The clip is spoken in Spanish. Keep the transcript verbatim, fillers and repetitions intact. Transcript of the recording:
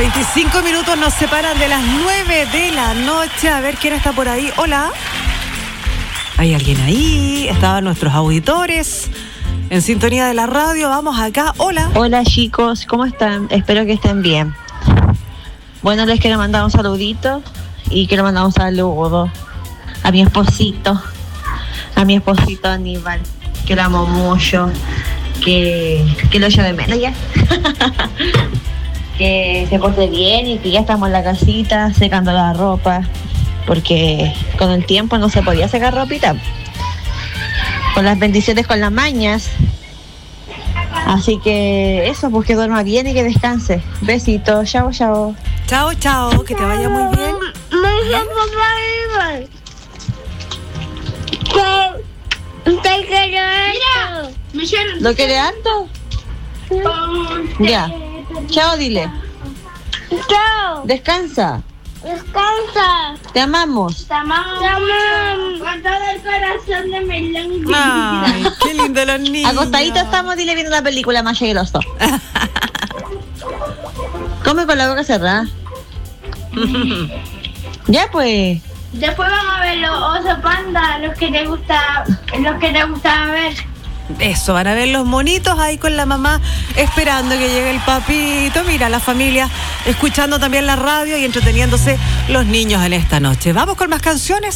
veinticinco minutos nos separan de las nueve de la noche. A ver quién está por ahí. Hola. ¿Hay alguien ahí? Estaban nuestros auditores en sintonía de la radio. Vamos acá. Hola. Hola chicos, ¿cómo están? Espero que estén bien. Bueno, les quiero mandar un saludito y quiero mandar un saludo a mi esposito, a mi esposito Aníbal, que lo amo mucho, que, que lo echo de menos ya. Que se porte bien y que ya estamos en la casita secando la ropa, porque con el tiempo no se podía secar ropita, con las bendiciones, con las mañas. Así que eso, pues que duerma bien y que descanse. Besitos, chao, chao. Chao, chao, que te vaya muy bien. ¿Lo quiere harto? Ya. Chao, dile. Chao. Descansa. Descansa. Te amamos. Te amamos. Te amamos. Con todo el corazón de Melón. Ay, qué lindo los niños. Acostaditos estamos, dile, viendo la película Maya y el oso. Come con la boca cerrada. Ya pues. Después vamos a ver los osos panda, los que te gusta, los que te gustaba ver. Eso, van a ver los monitos ahí con la mamá esperando que llegue el papito. Mira, la familia escuchando también la radio y entreteniéndose los niños en esta noche. Vamos con más canciones.